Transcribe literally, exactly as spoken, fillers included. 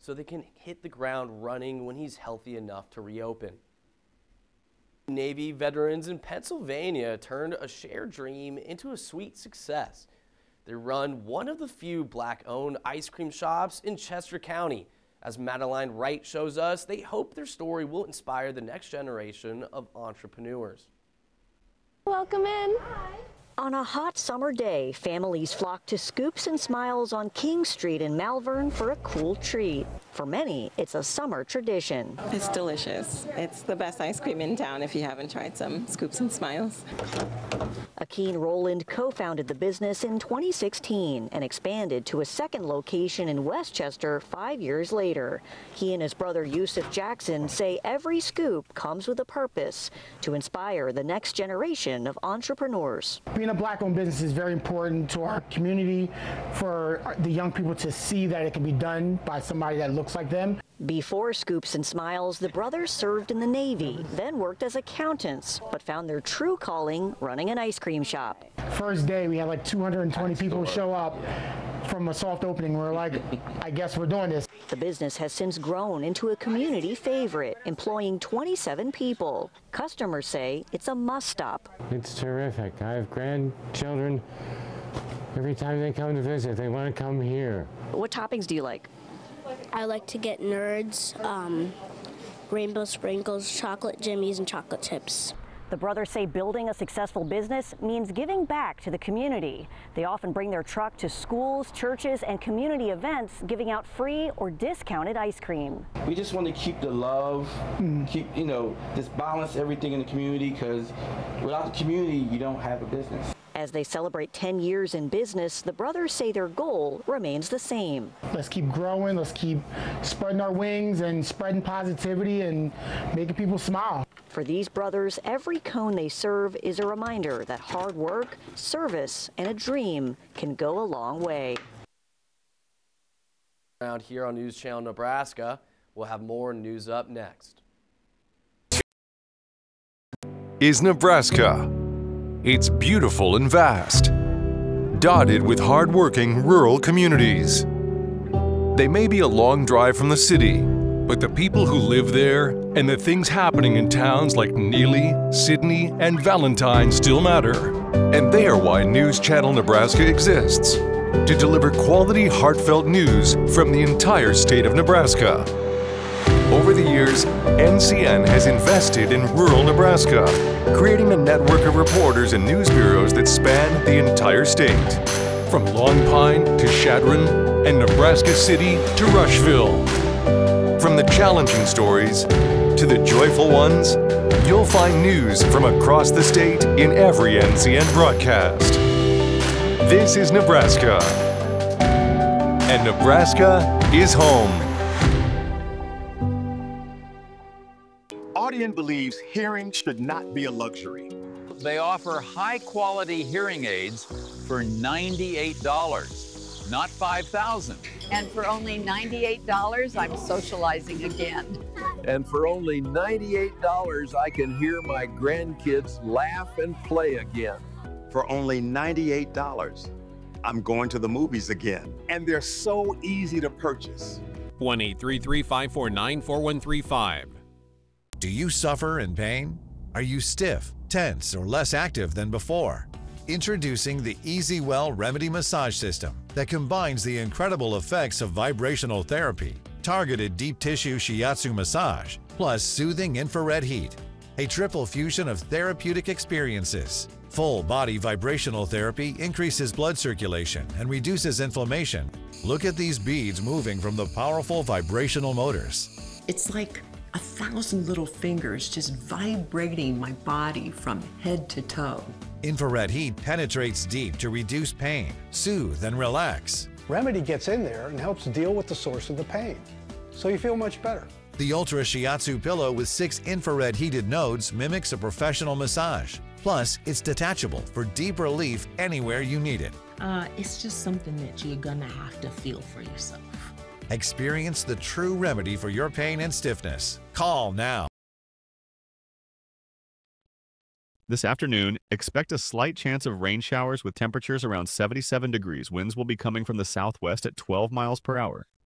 so they can hit the ground running when he's healthy enough to reopen. Navy veterans in Pennsylvania turned a shared dream into a sweet success. They run one of the few Black-owned ice cream shops in Chester County. As Madeline Wright shows us, they hope their story will inspire the next generation of entrepreneurs. Welcome in. Hi. On a hot summer day, families flock to Scoops and Smiles on King Street in Malvern for a cool treat. For many, it's a summer tradition. It's delicious. It's the best ice cream in town if you haven't tried some Scoops and Smiles. Akeen Rowland co-founded the business in twenty sixteen and expanded to a second location in Westchester five years later. He and his brother Yusuf Jackson say every scoop comes with a purpose to inspire the next generation of entrepreneurs. Being a Black-owned business is very important to our community, for the young people to see that it can be done by somebody that looks like them. Before Scoops and Smiles, the brothers served in the Navy, then worked as accountants, but found their true calling running an ice cream shop. First day, we had like two hundred twenty people show up from a soft opening. We we're like, I guess we're doing this. The business has since grown into a community favorite, employing twenty-seven people. Customers say it's a must-stop. It's terrific. I have grandchildren. Every time they come to visit, they want to come here. What toppings do you like? I like to get Nerds, um, rainbow sprinkles, chocolate jimmies, and chocolate chips. The brothers say building a successful business means giving back to the community. They often bring their truck to schools, churches, and community events, giving out free or discounted ice cream. We just want to keep the love, mm. keep, you know, just balance everything in the community, because without the community, you don't have a business. As they celebrate ten years in business, the brothers say their goal remains the same. Let's keep growing, let's keep spreading our wings and spreading positivity and making people smile. For these brothers, every cone they serve is a reminder that hard work, service, and a dream can go a long way. Around here on News Channel Nebraska, we'll have more news up next. Is Nebraska. It's beautiful and vast, dotted with hard-working rural communities. They may be a long drive from the city, but the people who live there and the things happening in towns like Neely, Sidney, and Valentine still matter. And they are why News Channel Nebraska exists, to deliver quality, heartfelt news from the entire state of Nebraska. Over the years, N C N has invested in rural Nebraska, creating a network of reporters and news bureaus that span the entire state. From Long Pine to Chadron and Nebraska City to Rushville. From the challenging stories to the joyful ones, you'll find news from across the state in every N C N broadcast. This is Nebraska, and Nebraska is home. Audient believes hearing should not be a luxury. They offer high-quality hearing aids for ninety-eight dollars, not five thousand dollars. And for only ninety-eight dollars, I'm socializing again. And for only ninety-eight dollars, I can hear my grandkids laugh and play again. For only ninety-eight dollars, I'm going to the movies again. And they're so easy to purchase. one eight three three, five four nine, four one three five. Do you suffer in pain? Are you stiff, tense, or less active than before? Introducing the EasyWell Remedy Massage System that combines the incredible effects of vibrational therapy, targeted deep tissue shiatsu massage, plus soothing infrared heat. A triple fusion of therapeutic experiences. Full body vibrational therapy increases blood circulation and reduces inflammation. Look at these beads moving from the powerful vibrational motors. It's like a thousand little fingers just vibrating my body from head to toe. Infrared heat penetrates deep to reduce pain, soothe, and relax. Remedy gets in there and helps deal with the source of the pain, so you feel much better. The Ultra Shiatsu pillow with six infrared heated nodes mimics a professional massage. Plus, it's detachable for deep relief anywhere you need it. Uh, it's just something that you're gonna have to feel for yourself. Experience the true remedy for your pain and stiffness. Call now. This afternoon, expect a slight chance of rain showers with temperatures around seventy-seven degrees. Winds will be coming from the southwest at twelve miles per hour.